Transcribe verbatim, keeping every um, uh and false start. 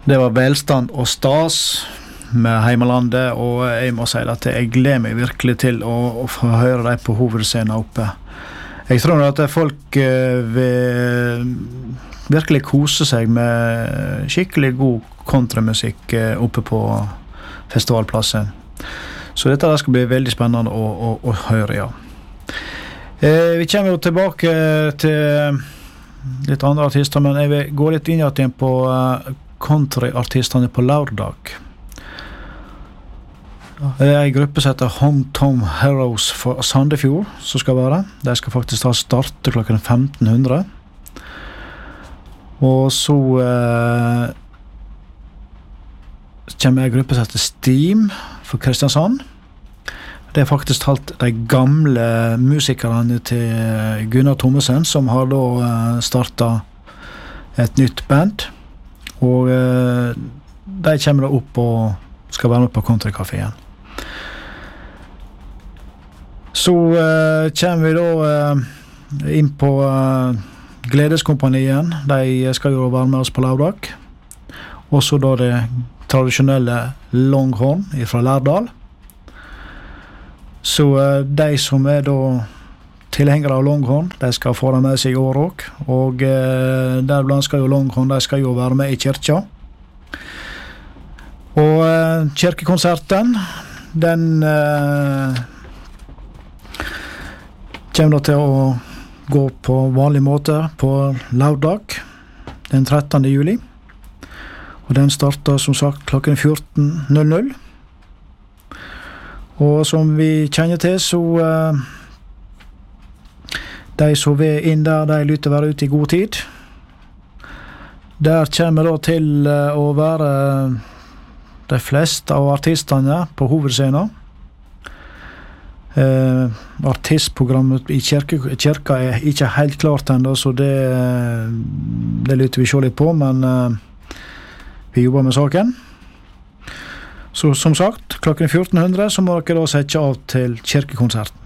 Det var velstand og stas med heimelandet, og jeg må si at jeg gleder meg virkelig til å, å få høre dem på hovedscenen oppe. Jeg tror at folk uh, vil virkelig kose seg med skikkelig god kontramusikk uh, oppe på festivalplassen. Så dette skal bli veldig spennende å, å, å høre, ja. Uh, vi kommer jo tilbake til litt andre artister, men jeg vil gå litt inn igjen på uh, countryartistene på lørdag. Det er en gruppe som heter Hometown Heroes for Sandefjord som skal være. De skal faktisk ta starte klokken femten hundre. Og så eh, kommer en gruppe som heter Steam for Kristiansand. Det er faktisk alt de gamle musikerne til Gunnar Thomesen som har da eh, startet et nytt band. Og eh, de kommer da opp og skal være med på Countrycaféen. Så eh, kommer vi da eh, inn på eh, Gledeskompanien. De skal jo være med oss på lørdag. Og så da det tradisjonelle Longhorn fra Lærdal. Så eh, de som er da tilhengere av Longhorn, de skal få det med seg i år også. Og eh, deriblant skal jo Longhorn, de skal jo være med i kirka. Og eh, kirkekonserten, den eh, kommer da til å gå på vanlig måte på lørdag, den trettende juli. Og den starter som sagt klokken fjorten null null. Og som vi kjenner til, så uh, de som vil inn der, de lytter være ute i god tid. Der kommer da til uh, å være de fleste av artistene på hovedscenen. Uh, artistprogrammet i kirke, kirka er ikke helt klart enda, så det, det lytter vi se litt på, men uh, vi jobber med saken. Så som sagt, klokken fjorten hundre så må dere da sette av til kirkekonserten.